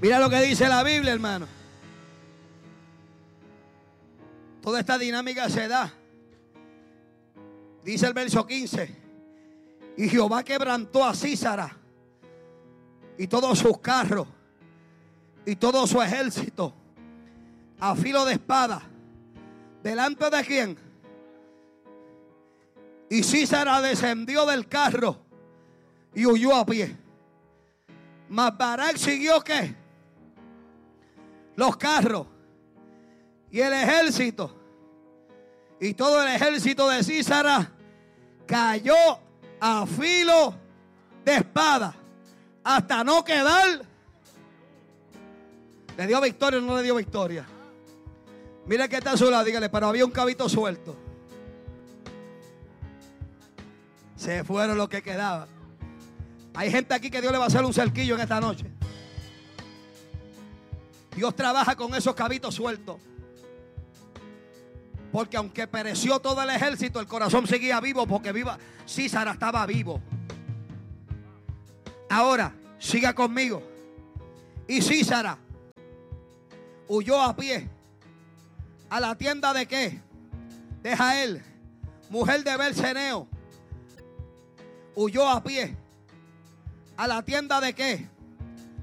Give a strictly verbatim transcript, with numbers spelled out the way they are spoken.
Mira lo que dice la Biblia, hermano. Toda esta dinámica se da. Dice el verso quince. Y Jehová quebrantó a Sísara y todos sus carros y todo su ejército a filo de espada. ¿Delante de quién? Y Sísara descendió del carro y huyó a pie. Mas Barak siguió ¿qué? Los carros y el ejército. Y todo el ejército de Sísara cayó a filo de espada hasta no quedar. ¿Le dio victoria o no le dio victoria? Mira que está a su lado, dígale, pero había un cabito suelto. Se fueron los que quedaban. Hay gente aquí que Dios le va a hacer un cerquillo en esta noche. Dios trabaja con esos cabitos sueltos. Porque aunque pereció todo el ejército, el corazón seguía vivo porque viva. Sísara estaba vivo. Ahora, siga conmigo. Y Sísara huyó a pie a la tienda de qué? De Jael, mujer de Belseneo. Huyó a pie a la tienda de qué?